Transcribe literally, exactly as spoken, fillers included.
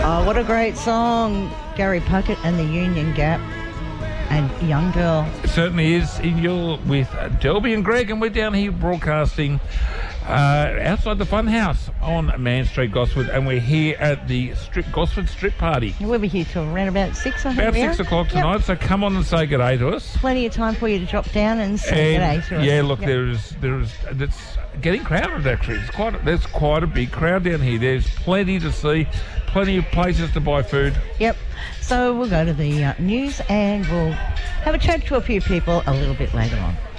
Oh, what a great song. Gary Puckett and the Union Gap and Young Girl. It certainly is. You're with Delby and Greg, and we're down here broadcasting uh, outside the Funhouse on Man Street, Gosford, and we're here at the strip, Gosford Strip Party. We'll be here till around about six, I think. About we six are. o'clock tonight, Yep. so come on and say good day to us. Plenty of time for you to drop down and say good And, day to us. yeah, look, Yep. there is, there is, it's getting crowded actually. It's quite, a, there's quite a big crowd down here. There's plenty to see, plenty of places to buy food. Yep. So we'll go to the uh, news and we'll have a chat to a few people a little bit later on.